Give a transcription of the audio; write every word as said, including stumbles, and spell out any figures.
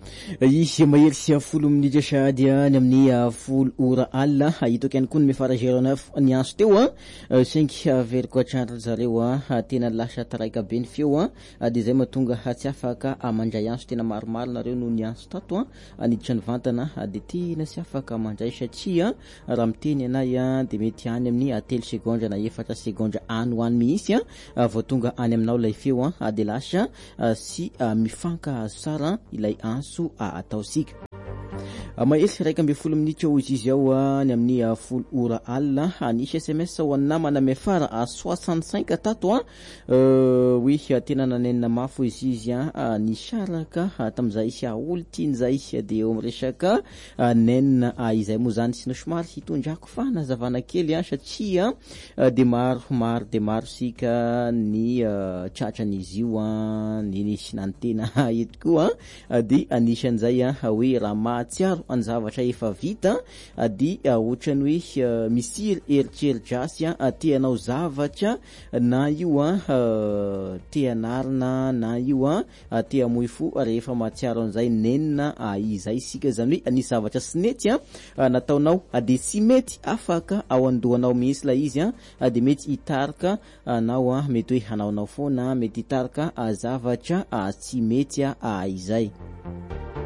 izy mahery sy folo minitra sady any amin'ny folo ora alina hitako ihany koa ny mefara zéro neuf ny anso teo a cinq veriko atrandra zareo a tena lasa taraika be ny feo a de zay mahatonga tsy afaka mandray anso tena maromaro nareo no ny anso tato a niditra ny vantana de tena tsy afaka mandray satria raha miteny anay a de mety any amin'ny telo segondra na efatra segondra any ho any mihitsy a vao tonga any aminao lay feo a de lasa sy mifanka sara ilay anso ataosika mahery raika amby folo minitra eo izy ao ny amin'ny folo ora alina anisy S M S ho an'ny namana mefara à soixante-cinq tato a oui tena nanenina mafo izy izy a ny saraka tam'izay isy olo tiany zay de eo miresaka nenina izay moa zany sy somary hitondrako fa nazavana kely a satria de maro maro de maro sika ny tratran'izy io a ny nisy nantena eto koa de anisan'izay a hoe raha mahatsiaro any zavatra efa vita de ohatrany hoe misy eritreritry a teanao zavatra na io a teanarina na io a te amoy fo rehefa mahatsiaro an'izay nenina izay sika zany hoe anisy zavatra sy mety a nataonao de tsy mety afaka ao andohanao mihitsy la izy a de mety hitarika anao a mety hoe hanaonao foana mety hitarika zavatra tsy mety a izay